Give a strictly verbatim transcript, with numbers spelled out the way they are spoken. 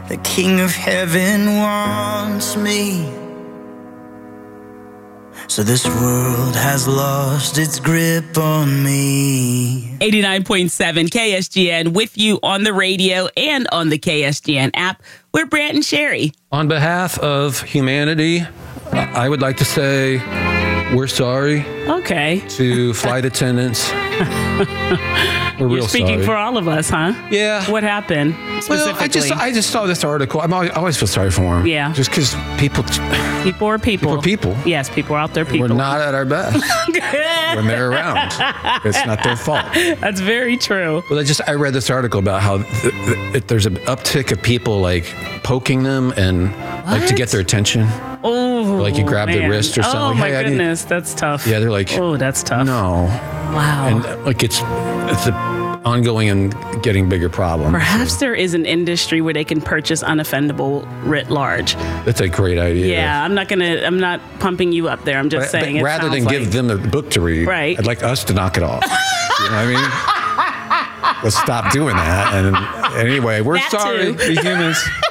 the King of Heaven wants me. So this world has lost its grip on me. eighty-nine point seven K S G N with you on the radio and on the K S G N app. We're Brant and Sherry. On behalf of humanity, I would like to say we're sorry. Okay. To flight attendants. We're You're real speaking sorry. for all of us, huh? Yeah. What happened specifically? Well, I just I just saw this article. I'm always, I always feel sorry for them. Yeah. Just because people, people are people. people are people. Yes, people are out there. People. We're not at our best when they're around. It's not their fault. That's very true. Well, I just I read this article about how th- th- there's an uptick of people like poking them and like to get their attention. Oh, like you grab man. their wrist or something. Oh Like, my hey, I need- goodness, that's tough. Yeah, they're like, oh, that's tough. no. Wow. And uh, like it's it's an ongoing and getting bigger problem. Perhaps there is an industry where they can purchase unoffendable writ large. That's a great idea. Yeah, I'm not gonna. I'm not pumping you up there. I'm just But- saying. but it rather than sounds give like- them a book to read, Right. I'd like us to knock it off. You know what I mean? Let's stop doing that. And anyway, we're That sorry. too. Be humans.